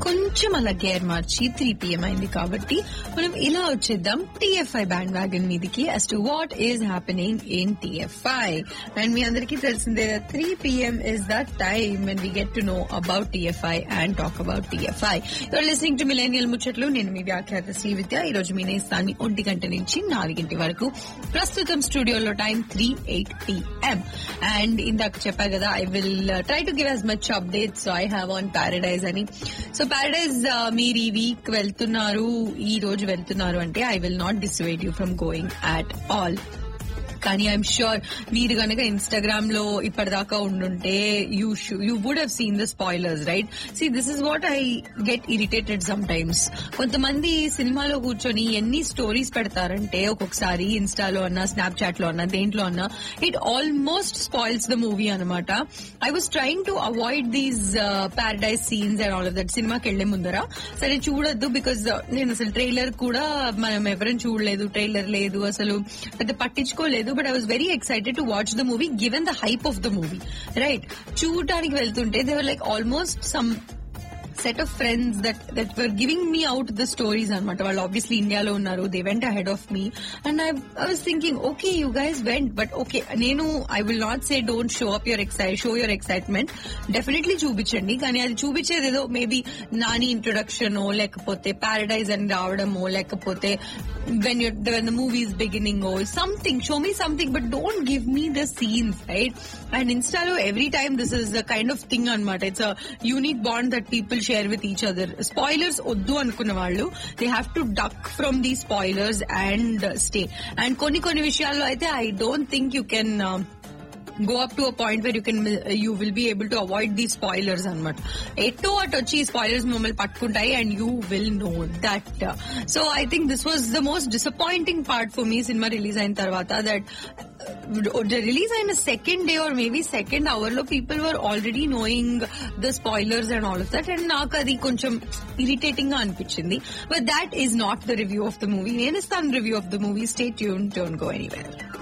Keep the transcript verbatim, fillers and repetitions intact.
కొంచెం అలా గేర్ మార్చి three PM అయింది కాబట్టి మనం ఇలా వచ్చేద్దాం టీఎఫ్ఐ బ్యాండ్ వ్యాగన్ మీదికి as to what is happening in T F I. And మీ అందరికీ తెలిసిందే three PM is that time when we get to know about T F I and talk about T F I. You're listening to Millennial ముచ్చట్లు. నేను మీ వ్యాఖ్యాత శ్రీవిద్య. ఈ రోజు మీ నేస్తాన్ని ఒంటి గంట నుంచి నాలుగింటి వరకు. ప్రస్తుతం స్టూడియోలో time three eight PM. And ఇందాక చెప్పా కదా I will try to give as much updates so I have on Paradise అని. సో ప్యారడైజ్ మీరు ఈ వీక్ వెళ్తున్నారు, ఈ రోజు వెళ్తున్నారు అంటే I will not decide you from going at all. కానీ ఐఎమ్ ష్యూర్ మీరు కనుక ఇన్స్టాగ్రామ్ లో ఇప్పటిదాకా ఉండుంటే you you would have seen the spoilers, right? See this is what I get irritated some times. కొంతమంది సినిమాలో కూర్చొని ఎన్ని స్టోరీస్ పెడతారంటే ఒక్కొక్కసారి ఇన్స్టాలో అన్నా, స్నాప్చాట్ లో అన్నా, దేంట్లో అన్నా it almost spoils the movie అనమాట. I was trying to avoid these paradise scenes and all of that. సినిమాకి వెళ్లే ముందర సరే చూడొద్దు బికాజ్ నేను అసలు ట్రైలర్ కూడా మనం ఎవరైనా చూడలేదు, ట్రైలర్ లేదు, అసలు పెద్ద పట్టించుకోలేదు. But I was very excited to watch the movie given the hype of the movie, right? చూడడానికి వెళ్తుంటే they were like almost some set of friends that that were giving me out the stories anamata. Well, obviously India lo unnaru, they went ahead of me and I, I was thinking okay you guys went, but okay nenu I will not say don't show up your excitement, show your excitement, definitely చూపించండి. కానీ అది చూపించేది ఏదో maybe Nani introduction ఓ లేకపోతే paradise అని రావడమో లేకపోతే when you when the movie is beginning or something, show me something but don't give me the scenes, right? And Insta lo every time this is the kind of thing anamata. It's a unique bond that people share with each other. Spoilers oddu anukunna vallu they have to duck from these spoilers and uh, stay. And konni konni vishayallo aithe I don't think you can uh, go up to a point where you can you will be able to avoid these spoilers anamata. Etto at vachi spoilers mummalni pattukuntayi and you will know that. So I think this was the most disappointing part for me cinema release ayin tarvata, that the release in a second day or maybe second hour lo people were already knowing the spoilers and all of that, and naaku adi koncham irritating ga anpichindi. But that is not the review of the movie. Nenu istan review of the movie. Stay tuned, don't go anywhere.